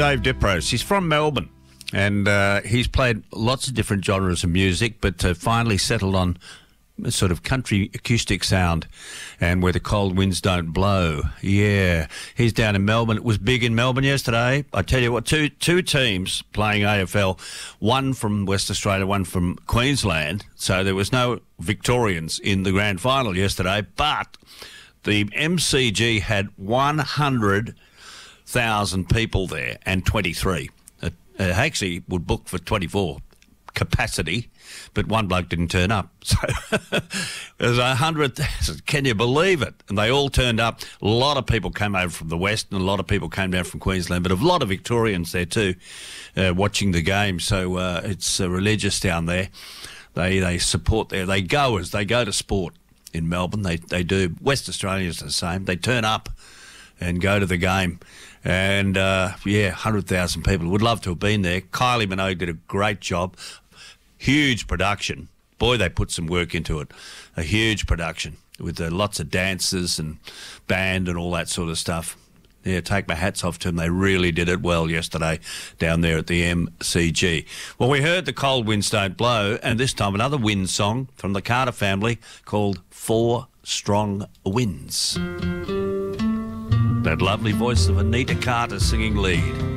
Dave Dipros. He's from Melbourne, and he's played lots of different genres of music, but finally settled on a sort of country acoustic sound and where the cold winds don't blow. Yeah, he's down in Melbourne. It was big in Melbourne yesterday. I tell you what, two teams playing AFL, one from West Australia, one from Queensland, so there was no Victorians in the grand final yesterday, but the MCG had 100,000 people there and 23. It actually would book for 24 capacity, but one bloke didn't turn up. So there's 100,000. Can you believe it? And they all turned up. A lot of people came over from the west and a lot of people came down from Queensland, but a lot of Victorians there too, watching the game. So it's religious down there. They support there. They go to sport in Melbourne. They do. West Australia's the same. They turn up and go to the game. And, 100,000 people. Would love to have been there. Kylie Minogue did a great job. Huge production. Boy, they put some work into it. A huge production with lots of dancers and band and all that sort of stuff. Yeah, take my hats off to them. They really did it well yesterday down there at the MCG. Well, we heard The Cold Winds Don't Blow, and this time another wind song from the Carter family called Four Strong Winds. That lovely voice of Anita Carter singing lead.